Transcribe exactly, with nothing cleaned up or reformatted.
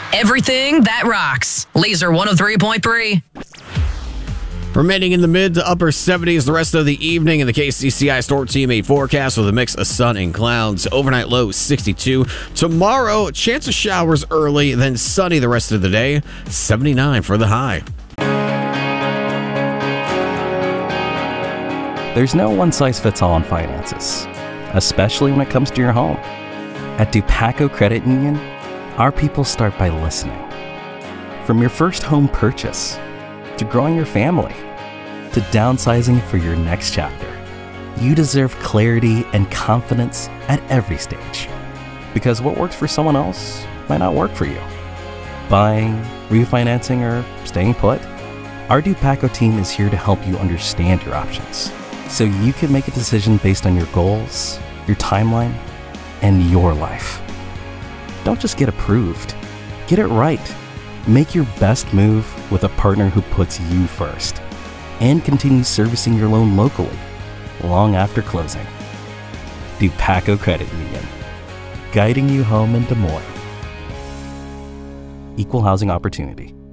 Everything that rocks. Laser one oh three point three. Remaining in the mid to upper seventies the rest of the evening in the K C C I Storm Team eight forecast with a mix of sun and clouds. Overnight low sixty-two. Tomorrow, chance of showers early, then sunny the rest of the day. seventy-nine for the high. There's no one-size-fits-all on finances, especially when it comes to your home. At Dupaco Credit Union, our people start by listening. From your first home purchase, to growing your family, to downsizing for your next chapter, you deserve clarity and confidence at every stage. Because what works for someone else might not work for you. Buying, refinancing, or staying put, our Dupaco team is here to help you understand your options, so you can make a decision based on your goals, your timeline, and your life. Don't just get approved, get it right. Make your best move with a partner who puts you first and continues servicing your loan locally long after closing. Dupaco Credit Union, guiding you home in Des Moines. Equal housing opportunity.